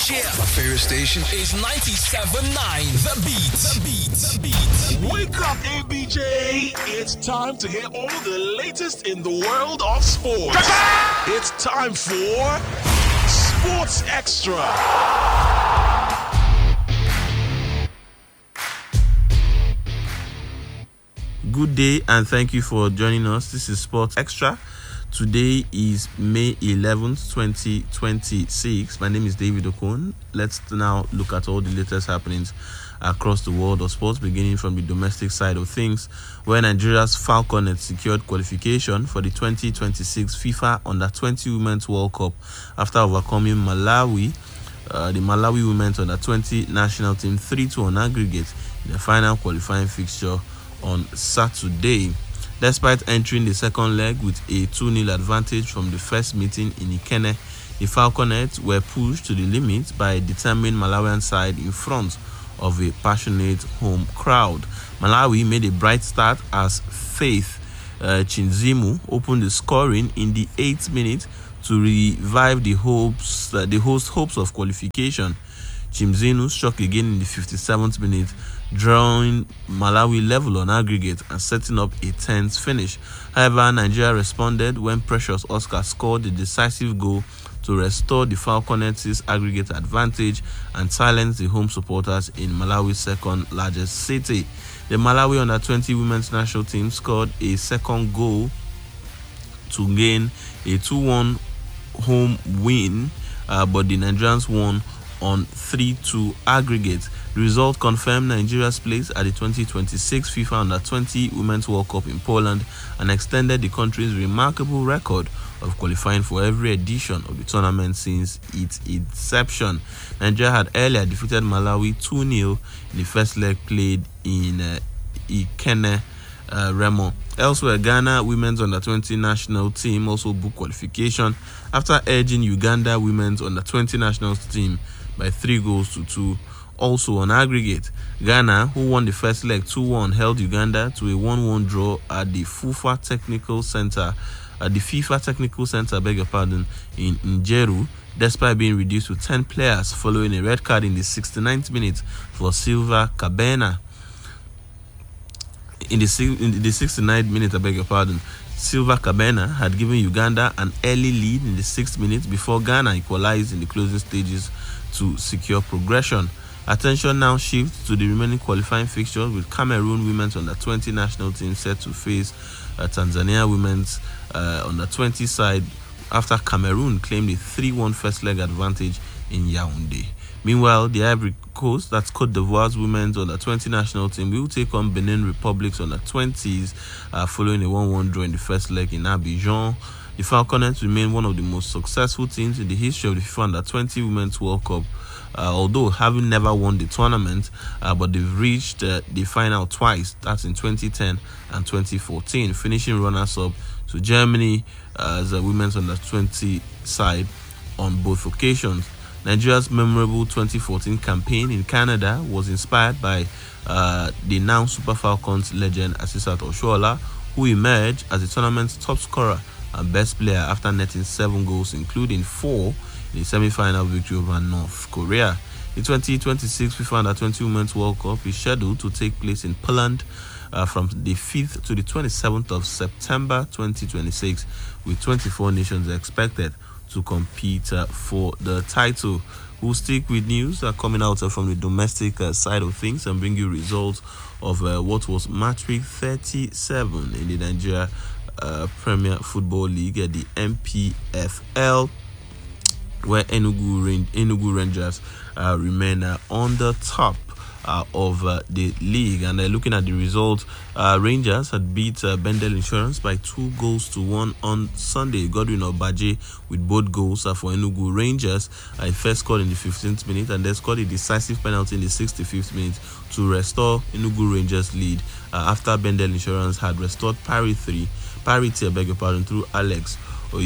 Yeah. My favorite station is 97.9 The Beat. Wake up, ABJ. It's time to hear all the latest in the world of sports. It's time for Sports Extra. Good day and thank you for joining us. This is Sports Extra. Today is May 11th, 2026. My name is David Okon. Let's now look at all the latest happenings across the world of sports, beginning from the domestic side of things, where Nigeria's Falconets secured qualification for the 2026 FIFA Under-20 Women's World Cup after overcoming Malawi. The Malawi Women's Under-20 national team 3-2 on aggregate in the final qualifying fixture on Saturday. Despite entering the second leg with a 2-0 advantage from the first meeting in Ikenne, the Falconets were pushed to the limit by a determined Malawian side in front of a passionate home crowd. Malawi made a bright start as Faith Chinzimu opened the scoring in the 8th minute to revive the host hopes of qualification. Chimzinu struck again in the 57th minute, drawing Malawi level on aggregate and setting up a tense finish. However, Nigeria responded when Precious Oscar scored the decisive goal to restore the Falconets' aggregate advantage and silence the home supporters in Malawi's second largest city. The Malawi Under-20 women's national team scored a second goal to gain a 2-1 home win, but the Nigerians won on 3-2 aggregate. The result confirmed Nigeria's place at the 2026 FIFA Under-20 Women's World Cup in Poland and extended the country's remarkable record of qualifying for every edition of the tournament since its inception. Nigeria had earlier defeated Malawi 2-0 in the first leg played in Ikenne, Remo. Elsewhere, Ghana Women's Under-20 national team also booked qualification after edging Uganda Women's Under-20 national team by 3-2 also on aggregate. Ghana, who won the first leg 2-1, held Uganda to a 1-1 draw at the FIFA Technical Center in Njeru, despite being reduced to 10 players following a red card in the 69th minute for Silva Cabena. In the 69th minute, Silva Cabena had given Uganda an early lead in the 6th minute before Ghana equalized in the closing stages to secure progression. Attention now shifts to the remaining qualifying fixtures, with Cameroon Women's Under-20 national team set to face Tanzania Women's Under-20 side after Cameroon claimed a 3-1 first leg advantage in Yaoundé. Meanwhile, the Ivory Coast, that's Cote d'Ivoire's Women's Under-20 national team, will take on Benin Republic's Under-20s following a 1-1 draw in the first leg in Abidjan. The Falconets remain one of the most successful teams in the history of the FIFA Under-20 Women's World Cup, although having never won the tournament, but they've reached the final twice, that's in 2010 and 2014, finishing runners-up to Germany as a Women's Under-20 side on both occasions. Nigeria's memorable 2014 campaign in Canada was inspired by the now Super Falcons legend Asisat Oshoala, who emerged as the tournament's top scorer and best player after netting 7 goals, including 4 in the semi-final victory over North Korea. The 2026 FIFA Under-20 Women's World Cup is scheduled to take place in Poland from the 5th to the 27th of September 2026, with 24 nations expected to compete for the title. We'll stick with news coming out from the domestic side of things and bring you results of what was match week 37 in the Nigeria Premier Football League at the MPFL, where Enugu Rangers remain on the top of the league. And looking at the results, Rangers had beat Bendel Insurance by 2-1 on Sunday. Godwin Obaje with both goals for Enugu Rangers. He first scored in the 15th minute and then scored a decisive penalty in the 65th minute to restore Enugu Rangers' lead after Bendel Insurance had restored parity through Alex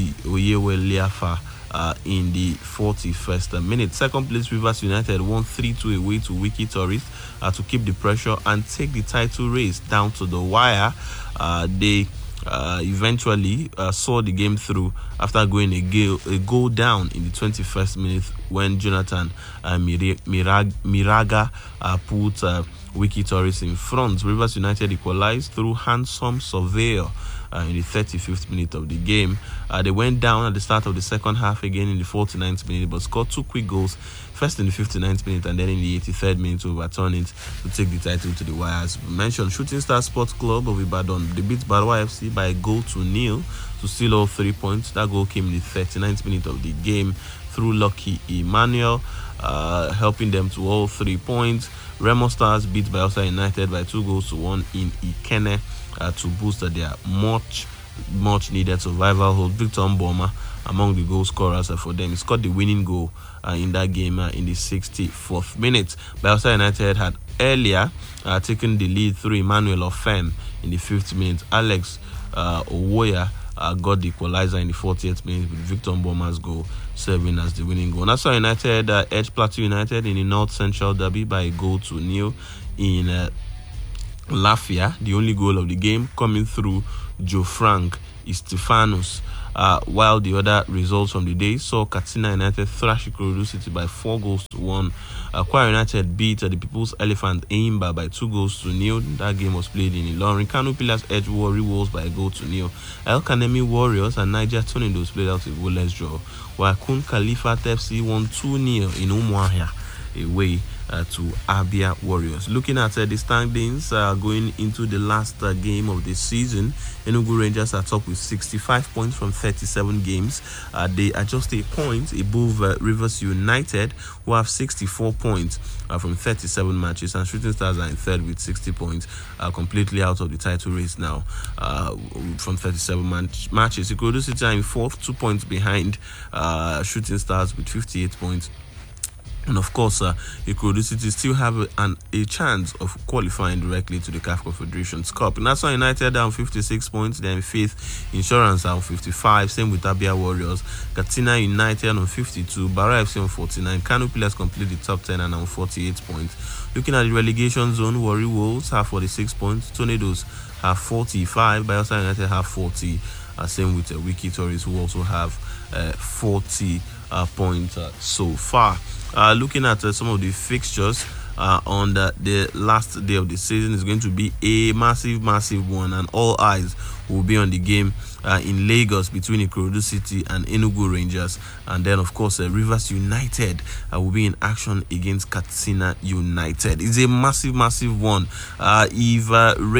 Oyeweliafa in the 41st minute. Second place, Rivers United won 3-2 away to Wiki Tourist to keep the pressure and take the title race down to the wire. They eventually saw the game through after going a goal down in the 21st minute when Jonathan Miraga put Wiki Torres in front. Rivers United equalized through handsome Surveyor in the 35th minute of the game. They went down at the start of the second half again in the 49th minute, but scored 2 quick goals, first in the 59th minute and then in the 83rd minute to overturn it to take the title to the wires. We mentioned Shooting Star Sports Club of Ibadan. They beat Barwa FC by a goal to nil to steal all 3 points. That goal came in the 39th minute of the game through Lucky Emmanuel, helping them to all 3 points. Remo Stars beat Bayelsa United by 2 goals to 1 in Ikenne to boost their much needed survival hold. Victor Mboma among the goal scorers for them. He scored the winning goal in that game in the 64th minute. Bayelsa United had earlier taken the lead through Emmanuel Ofem in the 5th minute. Alex Owoya got the equalizer in the 40th minute with Victor Mboma's goal serving as the winning goal. Nassau United edged Plateau United in the North Central Derby by a goal to nil in Lafia. The only goal of the game coming through Joe Frank Stefanus, while the other results from the day saw Katsina United thrash Ikorodu City by 4 goals to 1. Kwara United beat the People's Elephant Eimba by 2 goals to nil. That game was played in Ilorin. Kano Pillars edged Warri Wolves by a goal to nil. El Kanemi Warriors and Niger Tornadoes played out a goalless draw, while Kun Khalifat FC won 2-0 in Umuahia away to Abia Warriors. Looking at the standings going into the last game of the season, Enugu Rangers are top with 65 points from 37 games. They are just a point above Rivers United, who have 64 points from 37 matches, and Shooting Stars are in third with 60 points, completely out of the title race now from 37 matches. Ikorodu City are in fourth, 2 points behind Shooting Stars with 58 points. And of course, Ikorodu City still have a chance of qualifying directly to the CAF Confederations Cup. Nassau United are on 56 points, they're in fifth. Insurance are on 55, same with Abia Warriors. Katsina United on 52, Bara FC on 49. Kano Pillars complete the top 10 and on 48 points. Looking at the relegation zone, Warri Wolves have 46 points, Tornadoes have 45, Bayelsa United have 40. Same with Wiki Torres, who also have 40 points so far. Looking at some of the fixtures on the last day of the season, is going to be a massive one, and all eyes will be on the game in Lagos between Ikorodu City and Enugu Rangers. And then of course Rivers United will be in action against Katsina United. It's a massive one. If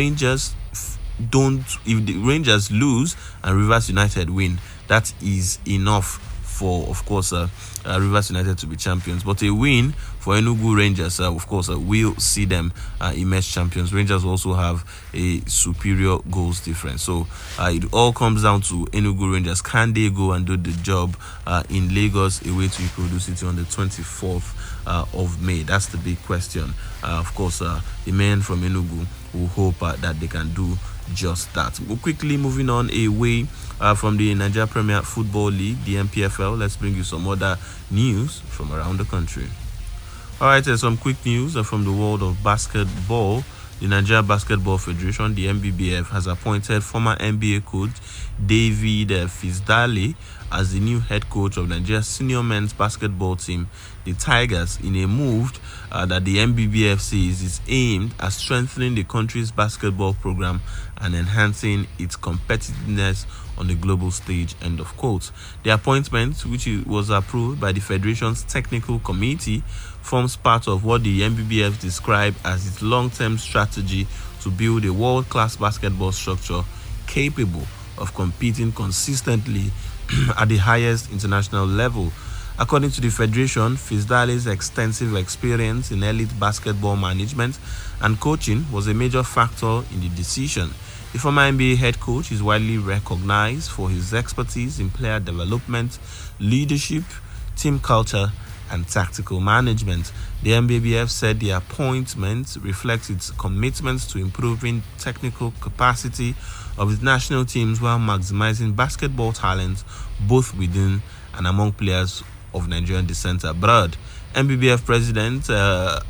the Rangers lose and Rivers United win, that is enough for, of course, Rivers United to be champions. But a win for Enugu Rangers, of course, will see them emerge champions. Rangers also have a superior goals difference. So it all comes down to Enugu Rangers. Can they go and do the job in Lagos away to Ikorodu City on the 24th of May? That's the big question. Of course, the men from Enugu will hope that they can do just that. We'll quickly moving on away from the Nigeria Premier Football League, the NPFL. Let's bring you some other news from around the country. All right, some quick news from the world of basketball. The Nigeria Basketball Federation, the NBBF, has appointed former NBA coach David Fizdale as the new head coach of Nigeria's senior men's basketball team, the Tigers, in a move that the NBBF says is aimed at strengthening the country's basketball program and enhancing its competitiveness on the global stage, end of quote. The appointment, which was approved by the Federation's technical committee, forms part of what the NBBF described as its long-term strategy to build a world-class basketball structure capable of competing consistently at the highest international level. According to the Federation, Fizdale's extensive experience in elite basketball management and coaching was a major factor in the decision. The former NBA head coach is widely recognized for his expertise in player development, leadership, team culture, and tactical management. The NBBF said the appointment reflects its commitment to improving technical capacity of its national teams while maximizing basketball talent both within and among players of Nigerian descent abroad. NBBF President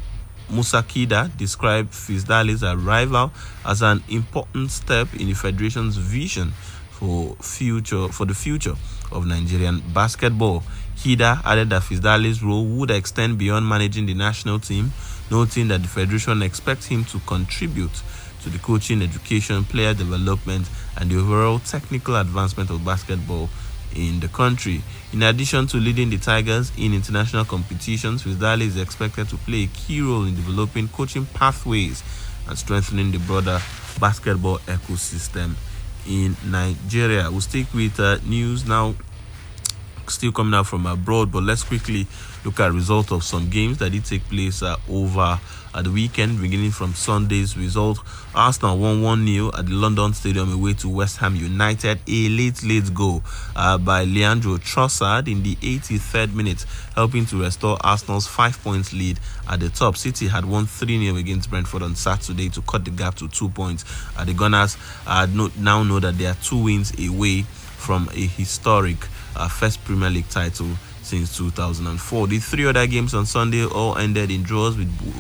Musa Kida described Fizdali's arrival as an important step in the federation's vision for the future of Nigerian basketball. Kida added that Fizdali's role would extend beyond managing the national team, noting that the federation expects him to contribute to the coaching, education, player development, and the overall technical advancement of basketball in the country. In addition to leading the Tigers in international competitions, Fizdali is expected to play a key role in developing coaching pathways and strengthening the broader basketball ecosystem in Nigeria. We'll stick with news now, still coming out from abroad, but let's quickly look at results of some games that did take place over the weekend. Beginning from Sunday's result, Arsenal won 1-0 at the London Stadium away to West Ham United. A late goal by Leandro Trossard in the 83rd minute, helping to restore Arsenal's 5-point lead at the top. City had won 3-0 against Brentford on Saturday to cut the gap to 2 points. The Gunners now know that they are 2 wins away from a historic first Premier League title since 2004. The 3 other games on Sunday all ended in draws,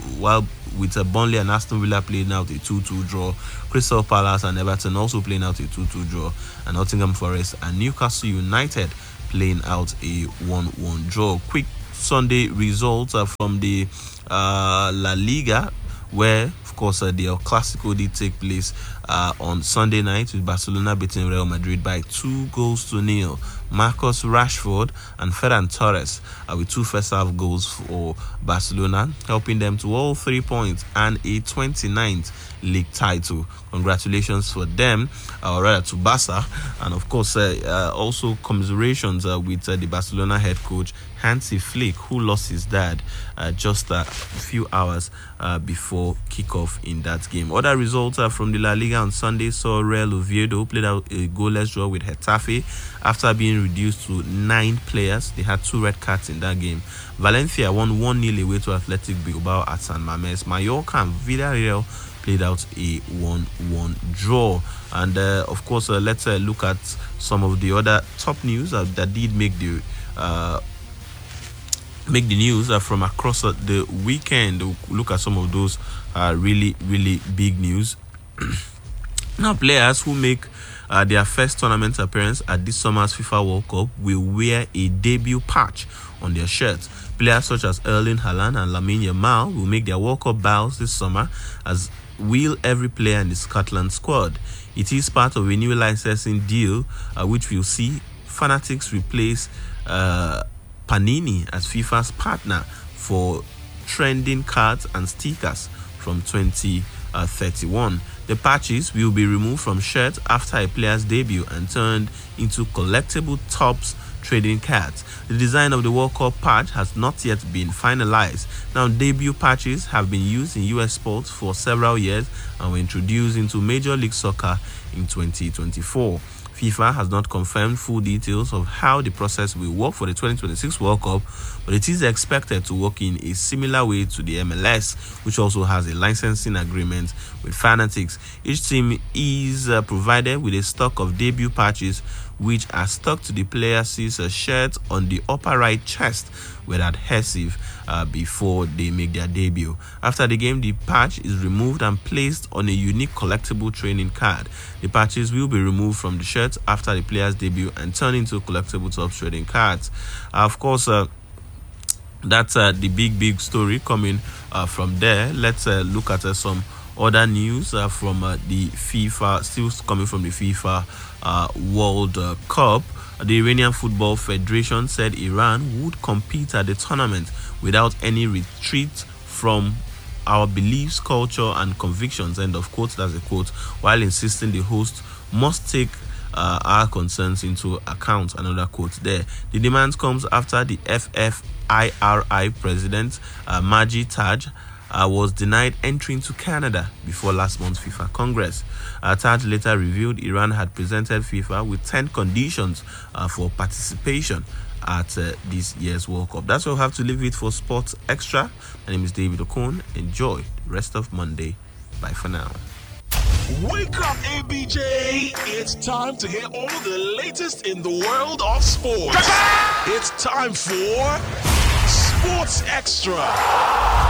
with Burnley and Aston Villa playing out a 2-2 draw. Crystal Palace and Everton also playing out a 2-2 draw, and Nottingham Forest and Newcastle United playing out a 1-1 draw. Quick Sunday results from the La Liga, where of course the El Clasico did take place on Sunday night, with Barcelona beating Real Madrid by 2-0. Marcus Rashford and Ferran Torres with 2 first-half goals for Barcelona, helping them to all 3 points and a 29th league title. Congratulations for them, or rather to Barca, and of course also commiserations with the Barcelona head coach Hansi Flick, who lost his dad just a few hours before kickoff in that game. Other results from the La Liga on Sunday saw Real Oviedo played out a goalless draw with Getafe after being reduced to 9 players. They had 2 red cards in that game. Valencia won 1-0 away to Athletic Bilbao at San Mamés. Mallorca and Villarreal played out a 1-1 draw. And of course, let's look at some of the other top news that did make the news from across the weekend. We'll look at some of those really big news. Now, players who make their first tournament appearance at this summer's FIFA World Cup will wear a debut patch on their shirts. Players such as Erling Haaland and Lamine Yamal will make their World Cup bows this summer, as will every player in the Scotland squad. It is part of a new licensing deal which will see Fanatics replace Panini as FIFA's partner for trending cards and stickers from 2031. The patches will be removed from shirts after a player's debut and turned into collectible Topps trading cards. The design of the World Cup patch has not yet been finalized. Now, debut patches have been used in US sports for several years and were introduced into Major League Soccer in 2024. FIFA has not confirmed full details of how the process will work for the 2026 World Cup, but it is expected to work in a similar way to the MLS, which also has a licensing agreement with Fanatics. Each team is provided with a stock of debut patches, which are stuck to the player's shirt on the upper right chest with adhesive before they make their debut. After the game, the patch is removed and placed on a unique collectible training card. The patches will be removed from the shirt after the player's debut and turn into collectible Topps trading cards. Of course, that's the big story coming from there. Let's look at some other news from the FIFA, still coming from the FIFA World Cup. The Iranian Football Federation said Iran would compete at the tournament without any retreat from our beliefs, culture, and convictions, end of quote. That's a quote, while insisting the host must take our concerns into account, another quote there. The demand comes after the FFIRI president, Majid Taj, was denied entry into Canada before last month's FIFA Congress. Taj later revealed Iran had presented FIFA with 10 conditions for participation at this year's World Cup. That's what we'll have to leave it for Sports Extra. My name is David Okon. Enjoy the rest of Monday. Bye for now. Wake up, ABJ! It's time to hear all the latest in the world of sports. It's time for Sports Extra.